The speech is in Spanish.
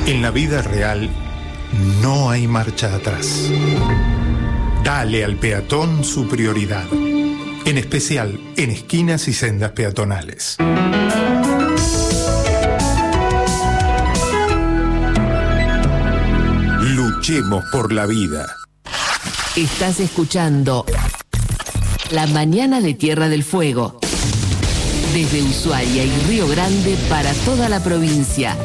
En la vida real no hay marcha atrás. Dale al peatón su prioridad, en especial en esquinas y sendas peatonales. Luchemos por la vida. Estás escuchando La Mañana de Tierra del Fuego. Desde Ushuaia y Río Grande para toda la provincia.